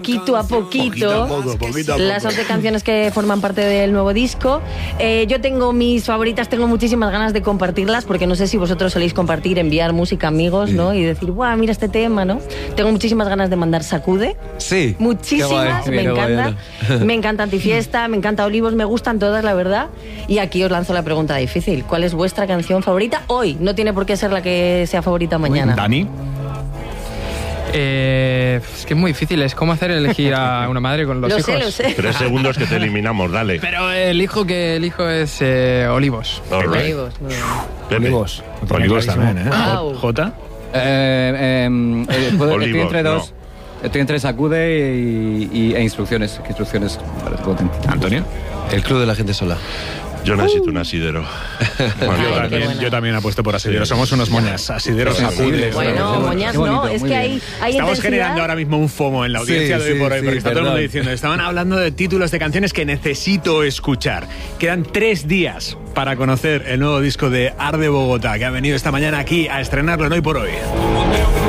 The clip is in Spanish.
Poquito a poquito, las 11 canciones que forman parte del nuevo disco. Yo tengo mis favoritas, tengo muchísimas ganas de compartirlas, porque no sé si vosotros soléis compartir, enviar música a amigos, ¿no? Y decir, ¡guau, mira este tema!, ¿no? Tengo muchísimas ganas de mandar Sacude. Sí. Muchísimas, me encanta. Me encanta Antifiesta, me encanta Olivos, me gustan todas, la verdad. Y aquí os lanzo la pregunta difícil. ¿Cuál es vuestra canción favorita hoy? No tiene por qué ser la que sea favorita mañana. Dani. Es que es muy difícil, es como hacer elegir a una madre con los hijos. Lo sé. 3 segundos que te eliminamos, dale. Pero elijo es Olivos. Olivos. Pepe. Olivos también, ¿eh? Wow. Jota. Estoy entre dos. no. Estoy entre Sacude e instrucciones. Instrucciones. Antonio. El club de la gente sola. Yo necesito un asidero. Yo también apuesto por asidero. Somos unos moñas. Asideros, Sacude. Bueno, moñas no, es que hay Estamos intensidad. generando ahora mismo un FOMO en la audiencia de hoy por hoy, porque está todo el mundo diciendo, estaban hablando de títulos de canciones que necesito escuchar. Quedan 3 días para conocer el nuevo disco de Arde Bogotá, que ha venido esta mañana aquí a estrenarlo en Hoy por Hoy.